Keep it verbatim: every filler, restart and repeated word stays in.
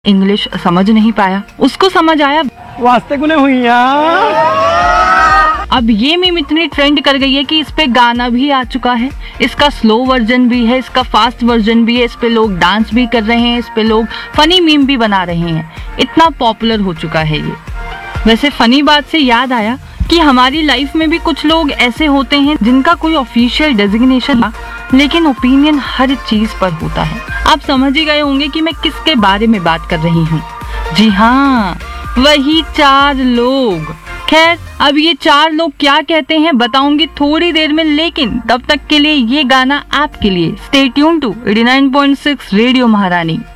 English समझ नहीं पाया, उसको समझ आया वास्ते गुने हुई यार। अब ये मीम इतनी ट्रेंड कर गई है कि इस पे गाना भी आ चुका है। इसका स्लो वर्जन भी है, इसका फास्ट वर्जन भी है, इस पे लोग डांस भी कर रहे हैं, इस पे लोग फनी मीम भी बना रहे हैं। इतना पॉपुलर हो चुका है ये। वैसे फनी बात से याद आया कि हमारी लाइफ में भी कुछ लोग ऐसे होते हैं जिनका कोई ऑफिशियल डेजिग्नेशन लेकिन ओपिनियन हर चीज पर होता है। आप समझ ही गए होंगे कि मैं किसके बारे में बात कर रही हूँ। जी हाँ, वही चार लोग। खैर, अब ये चार लोग क्या कहते हैं बताऊंगी थोड़ी देर में, लेकिन तब तक के लिए ये गाना आपके लिए। Stay tune to eighty nine point six radio महारानी।